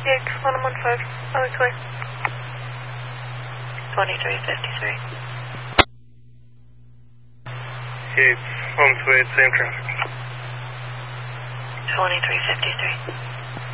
1115, Alex Way. 2353. It's Alex Way, same traffic. 2353.